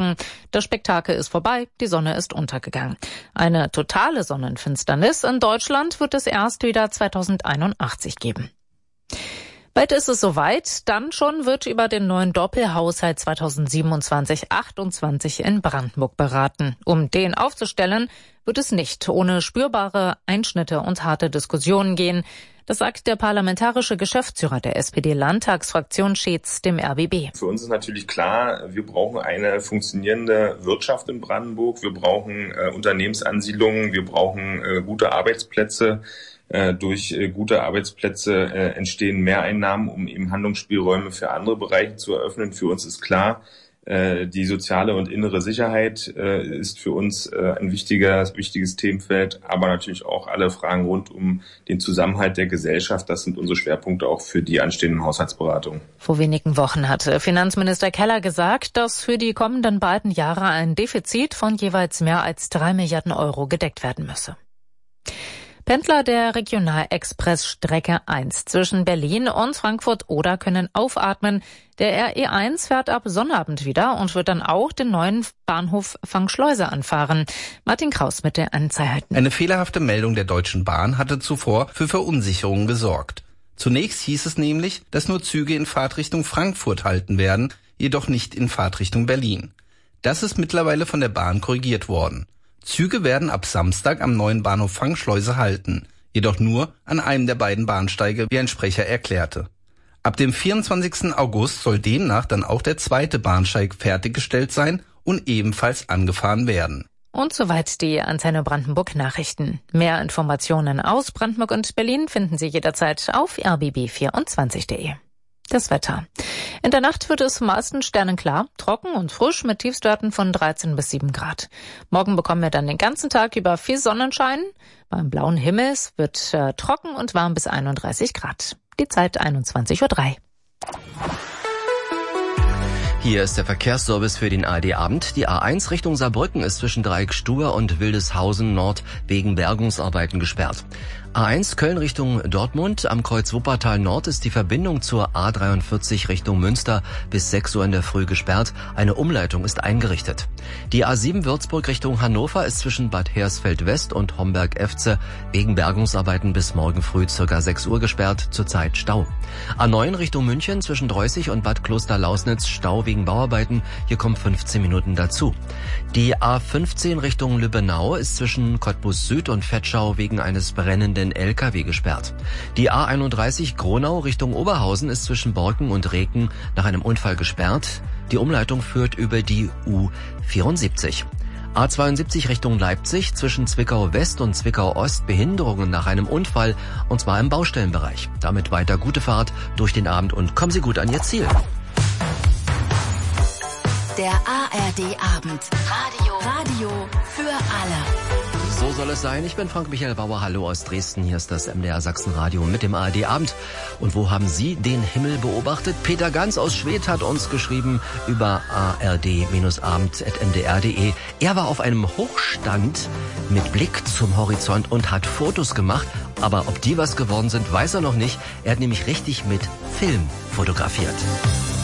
Wolken. Das Spektakel ist vorbei, die Sonne ist untergegangen. Eine totale Sonnenfinsternis in Deutschland wird es erst wieder 2081 geben. Bald ist es soweit, dann schon wird über den neuen Doppelhaushalt 2027/28 in Brandenburg beraten. Um den aufzustellen, wird es nicht ohne spürbare Einschnitte und harte Diskussionen gehen. Das sagt der parlamentarische Geschäftsführer der SPD-Landtagsfraktion Scheetz dem RBB. Für uns ist natürlich klar, wir brauchen eine funktionierende Wirtschaft in Brandenburg. Wir brauchen Unternehmensansiedlungen, wir brauchen gute Arbeitsplätze. Durch gute Arbeitsplätze entstehen Mehreinnahmen, um eben Handlungsspielräume für andere Bereiche zu eröffnen. Für uns ist klar, die soziale und innere Sicherheit ist für uns ein wichtiges Themenfeld, aber natürlich auch alle Fragen rund um den Zusammenhalt der Gesellschaft. Das sind unsere Schwerpunkte auch für die anstehenden Haushaltsberatungen. Vor wenigen Wochen hatte Finanzminister Keller gesagt, dass für die kommenden beiden Jahre ein Defizit von jeweils mehr als 3 Milliarden Euro gedeckt werden müsse. Pendler der Regionalexpress-Strecke 1 zwischen Berlin und Frankfurt-Oder können aufatmen. Der RE1 fährt ab Sonnabend wieder und wird dann auch den neuen Bahnhof Fangschleuse anfahren. Martin Kraus mit den Einzelheiten. Eine fehlerhafte Meldung der Deutschen Bahn hatte zuvor für Verunsicherung gesorgt. Zunächst hieß es nämlich, dass nur Züge in Fahrtrichtung Frankfurt halten werden, jedoch nicht in Fahrtrichtung Berlin. Das ist mittlerweile von der Bahn korrigiert worden. Züge werden ab Samstag am neuen Bahnhof Fangschleuse halten, jedoch nur an einem der beiden Bahnsteige, wie ein Sprecher erklärte. Ab dem 24. August soll demnach dann auch der zweite Bahnsteig fertiggestellt sein und ebenfalls angefahren werden. Und soweit die Antenne Brandenburg Nachrichten. Mehr Informationen aus Brandenburg und Berlin finden Sie jederzeit auf rbb24.de. Das Wetter. In der Nacht wird es meistens sternenklar, trocken und frisch mit Tiefstwerten von 13 bis 7 Grad. Morgen bekommen wir dann den ganzen Tag über viel Sonnenschein. Beim blauen Himmel wird trocken und warm bis 31 Grad. Die Zeit 21:03 Uhr. Hier ist der Verkehrsservice für den ARD-Abend. Die A1 Richtung Saarbrücken ist zwischen Dreieckstubbe und Wildeshausen Nord wegen Bergungsarbeiten gesperrt. A1 Köln Richtung Dortmund. Am Kreuz Wuppertal Nord ist die Verbindung zur A43 Richtung Münster bis 6 Uhr in der Früh gesperrt. Eine Umleitung ist eingerichtet. Die A7 Würzburg Richtung Hannover ist zwischen Bad Hersfeld West und Homberg-Efze wegen Bergungsarbeiten bis morgen früh ca. 6 Uhr gesperrt, zurzeit Stau. A9 Richtung München zwischen Dreußig und Bad Kloster-Lausnitz Stau wegen Bauarbeiten. Hier kommen 15 Minuten dazu. Die A15 Richtung Lübbenau ist zwischen Cottbus Süd und Vetschau wegen eines brennenden LKW gesperrt. Die A31 Gronau Richtung Oberhausen ist zwischen Borken und Reken nach einem Unfall gesperrt. Die Umleitung führt über die U74. A72 Richtung Leipzig zwischen Zwickau West und Zwickau Ost Behinderungen nach einem Unfall, und zwar im Baustellenbereich. Damit weiter gute Fahrt durch den Abend und kommen Sie gut an Ihr Ziel. Der ARD-Abend. Radio für alle. So soll es sein. Ich bin Frank-Michael Bauer. Hallo aus Dresden. Hier ist das MDR Sachsen-Radio mit dem ARD-Abend. Und wo haben Sie den Himmel beobachtet? Peter Ganz aus Schwedt hat uns geschrieben über ard-abend@mdr.de. Er war auf einem Hochstand mit Blick zum Horizont und hat Fotos gemacht. Aber ob die was geworden sind, weiß er noch nicht. Er hat nämlich richtig mit Film fotografiert.